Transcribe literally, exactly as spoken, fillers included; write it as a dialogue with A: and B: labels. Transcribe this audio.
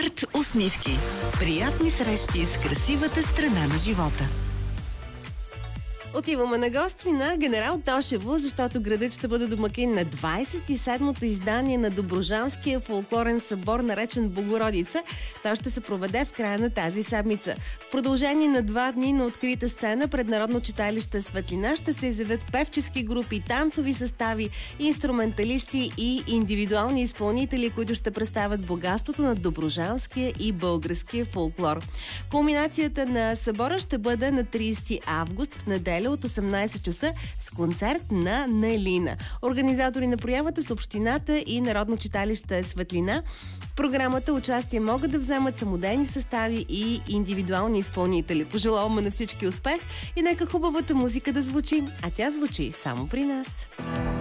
A: Арт усмивки. Приятни срещи с красивата страна на живота.
B: Отиваме на гости на Генерал Тошево, защото градът ще бъде домакин на двадесет и седмото издание на Добруджанския фолклорен събор, наречен Богородица. Той ще се проведе в края на тази седмица. В продължение на два дни на открита сцена пред Народно читалище Светлина ще се изявят певчески групи, танцови състави, инструменталисти и индивидуални изпълнители, които ще представят богатството на добруджанския и българския фолклор. Кулминацията на събора ще бъде на тридесети август в неделя от осемнадесет часа с концерт на Нелина. Организатори на проявата са общината и Народно читалище Светлина. В програмата участие могат да вземат самодейни състави и индивидуални изпълнители. Пожелаваме на всички успех и нека хубавата музика да звучи, а тя звучи само при нас.